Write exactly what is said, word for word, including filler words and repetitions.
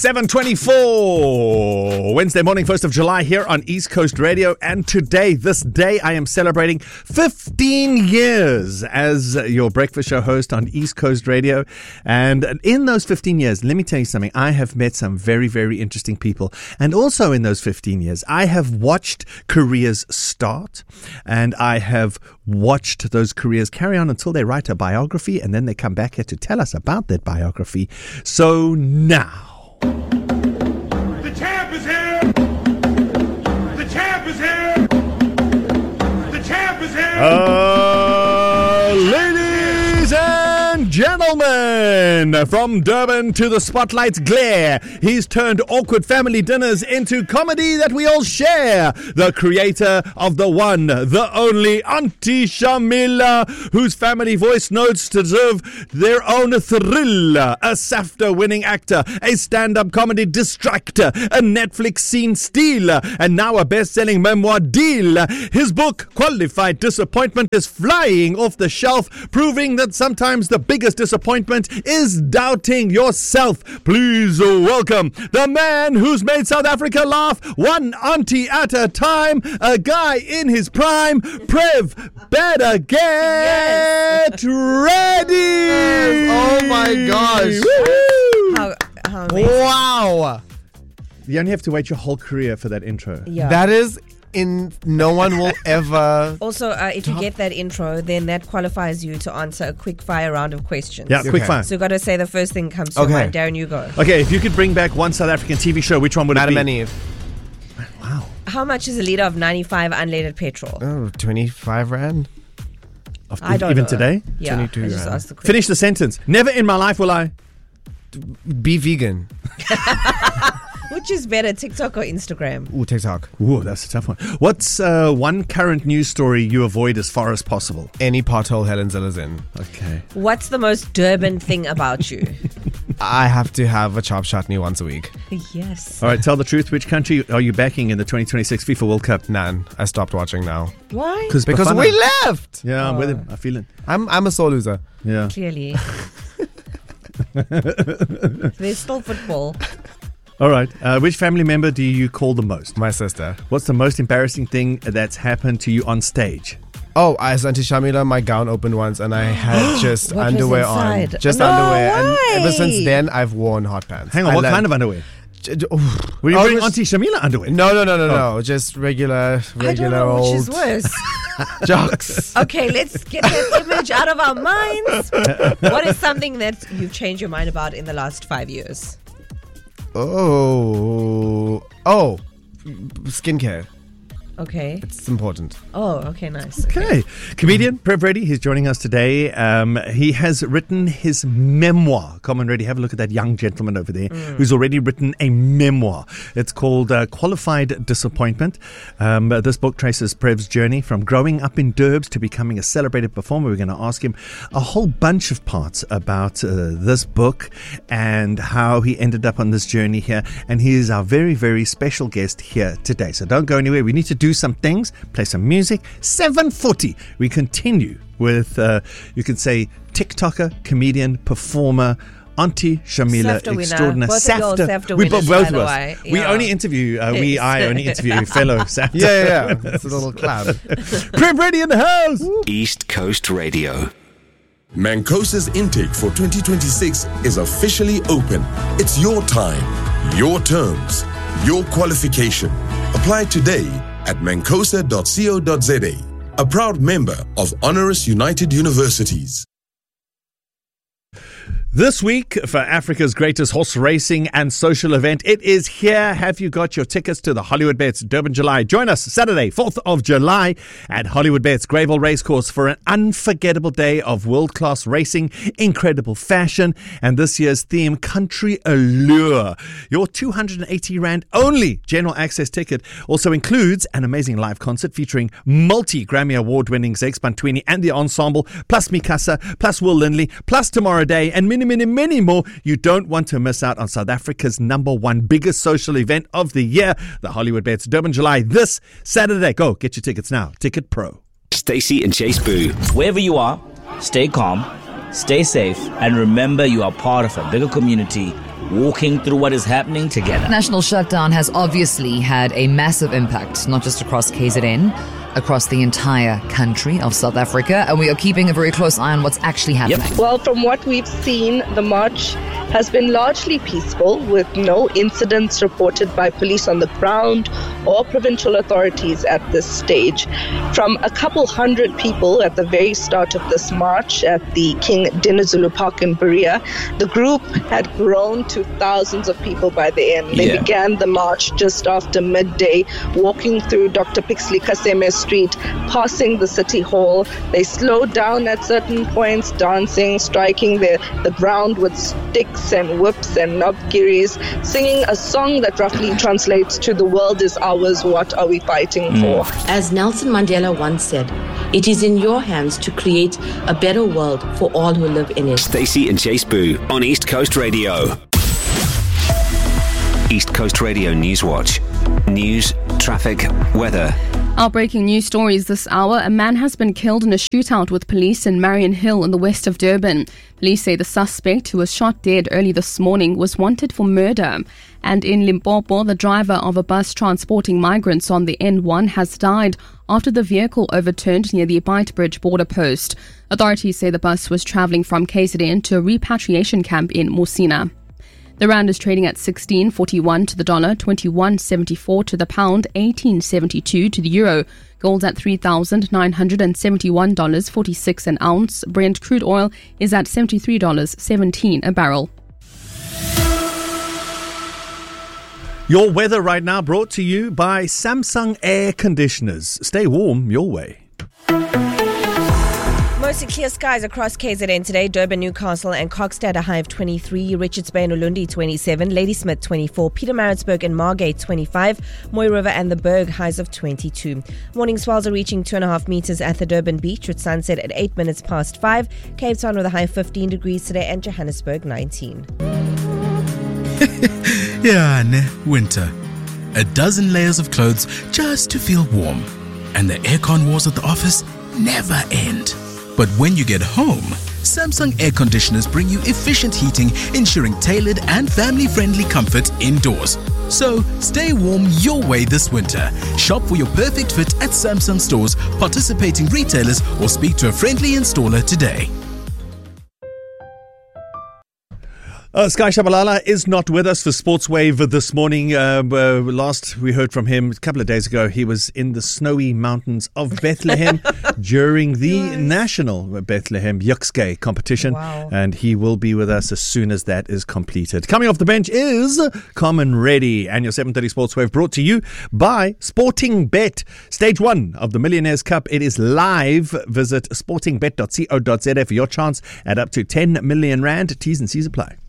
seven twenty-four, Wednesday morning, first of July here on East Coast Radio. And today, this day, I am celebrating fifteen years as your breakfast show host on East Coast Radio. And in those fifteen years, let me tell you something. I have met some very, very interesting people. And also in those fifteen years, I have watched careers start, and I have watched those careers carry on until they write a biography, and then they come back here to tell us about that biography. So now, the champ is here. The champ is here. The champ is here. Uh, ladies and gentlemen, from Durban to the spotlight's glare, he's turned awkward family dinners into comedy that we all share. The creator of the one, the only Auntie Shamila, whose family voice notes deserve their own thrill. A SAFTA-winning actor, a stand-up comedy distractor, a Netflix scene stealer, and now a best-selling memoir deal. His book, Qualified Disappointment, is flying off the shelf, proving that sometimes the biggest disappointment is doubting yourself. Please welcome the man who's made South Africa laugh one auntie at a time, a guy in his prime. Prev, better get yes. ready. Yes. Oh my gosh. How, how amazing. Wow. You only have to wait your whole career for that intro. Yeah. That is in no one will ever. Also, uh, if you get that intro, then that qualifies you to answer a quick fire round of questions. Yeah, quick Okay. fire. So you've got to say the first thing that comes to Okay. your mind. Darren, you go. Okay, if you could bring back one South African T V show, which one would Madam it and be? Eve. Wow. How much is a litre of ninety-five unleaded petrol? Oh, twenty-five rand. Of- I don't even know. today? Yeah, twenty-two I just rand. asked the question. Finish the sentence. Never in my life will I. Be vegan. Which is better, TikTok or Instagram? Ooh, TikTok. Ooh, that's a tough one. What's uh, one current news story you avoid as far as possible? Any pothole Helen Zilla's in. Okay. What's the most Durban thing about you? I have to have a chopped chutney once a week. Yes. All right, tell the truth. Which country are you backing in the twenty twenty-six FIFA World Cup? None. I stopped watching now. Why? Because Bafana. we left. Yeah, I'm with Oh. him. I feel it. I'm I'm a sore loser. Yeah. Clearly. There's still football. All right. Uh, which family member do you call the most? My sister. What's the most embarrassing thing that's happened to you on stage? Oh, as Auntie Shamila, my gown opened once and I had just What was underwear on. inside? Just No, underwear. why? And ever since then, I've worn hot pants. Hang on, I what learned- kind of underwear? J- j- oh, Were you I wearing was- Auntie Shamila underwear? No, no, no, no, Oh. no. Just regular, I don't regular know which old is worse. jocks. Okay, let's get that image out of our minds. What is something that you've changed your mind about in the last five years? Oh, oh, skincare. Okay. It's important. Oh, okay, nice. Okay. Comedian Prev Reddy, he's joining us today. Um, he has written his memoir. Come on, Reddy, have a look at that young gentleman over there Mm. who's already written a memoir. It's called uh, Qualified Disappointment. Um, uh, this book traces Prev's journey from growing up in Durbs to becoming a celebrated performer. We're going to ask him a whole bunch of parts about uh, this book and how he ended up on this journey here. And he is our very, very special guest here today. So don't go anywhere. We need to do some things, play some music. seven forty, we continue with, uh, you could say, TikToker, comedian, performer, Auntie Shamila, SAFTA winner. extraordinary. Both the girls SAFTA we winners, both, both by of the us. way. We Yeah. only interview, uh, we, Yes. I only interview fellow SAFTA. Yeah, yeah, yeah. It's a little club. Prev Reddy in the house. East Coast Radio. Mancosa's intake for twenty twenty-six is officially open. It's your time, your terms, your qualification. Apply today at mancosa dot co dot za. A proud member of Honoris United Universities. This week for Africa's greatest horse racing and social event, it is here. Have you got your tickets to the Hollywood Bets Durban July? Join us Saturday, fourth of July at Hollywood Bets Greyville Racecourse for an unforgettable day of world-class racing, incredible fashion, and this year's theme, Country Allure. Your two hundred eighty rand only general access ticket also includes an amazing live concert featuring multi-Grammy award-winning Zex Bantwini and the ensemble, plus Mikasa, plus Will Lindley, plus Tomorrow Day, and many, many, many more. You don't want to miss out on South Africa's number one biggest social event of the year, the Hollywood Bets Durban July, this Saturday. Go, get your tickets now. Ticket Pro. Stacey and Chase Boo. Wherever you are, stay calm, stay safe, and remember you are part of a bigger community walking through what is happening together. National shutdown has obviously had a massive impact, not just across K Z N, across the entire country of South Africa, and we are keeping a very close eye on what's actually happening. Yep. Well, from what we've seen, the march has been largely peaceful, with no incidents reported by police on the ground or provincial authorities at this stage. From a couple hundred people at the very start of this march at the King Dinizulu Park in Berea, the group had grown to thousands of people by the end. They Yeah. began the march just after midday, walking through Doctor Pixley Kaseme Street, passing the City Hall. They slowed down at certain points, dancing, striking the, the ground with sticks and whips and knobgiris, singing a song that roughly translates to "The world is ours, what are we fighting for?" As Nelson Mandela once said, it is in your hands to create a better world for all who live in it. Stacey and Chase Boo on East Coast Radio. East Coast Radio News Watch. News, traffic, weather. Our breaking news stories this hour. A man has been killed in a shootout with police in Marion Hill in the west of Durban. Police say the suspect, who was shot dead early this morning, was wanted for murder. And in Limpopo, the driver of a bus transporting migrants on the N one has died after the vehicle overturned near the Beitbridge border post. Authorities say the bus was travelling from K Z N to a repatriation camp in Musina. The rand is trading at sixteen forty-one to the dollar, twenty-one seventy-four to the pound, eighteen seventy-two to the euro. Gold at three thousand nine hundred seventy-one dollars and forty-six cents an ounce. Brent crude oil is at seventy-three dollars and seventeen cents a barrel. Your weather right now brought to you by Samsung Air Conditioners. Stay warm your way. Mostly clear skies across K Z N today. Durban, Newcastle and Kokstad a high of twenty-three, Richards Bay and Ulundi twenty-seven, Ladysmith twenty-four, Pietermaritzburg and Margate twenty-five, Moy River and the Berg highs of twenty-two. Morning swells are reaching two and a half metres at the Durban beach with sunset at eight minutes past five. Cape Town with a high of fifteen degrees today and Johannesburg nineteen. Yeah, ne, winter. A dozen layers of clothes just to feel warm. And the aircon wars at the office never end. But when you get home, Samsung air conditioners bring you efficient heating, ensuring tailored and family-friendly comfort indoors. So stay warm your way this winter. Shop for your perfect fit at Samsung stores, participating retailers, or speak to a friendly installer today. Uh, Sky Shabalala is not with us for Sports Wave this morning. Uh, uh, last we heard from him a couple of days ago, he was in the snowy mountains of Bethlehem during the nice. National Bethlehem Yuxke competition. Wow. And he will be with us as soon as that is completed. Coming off the bench is Common Ready. And your seven thirty Sports Wave brought to you by Sporting Bet. Stage one of the Millionaires Cup. It is live. Visit sporting bet dot co dot za for your chance at up to ten million rand. T's and C's apply.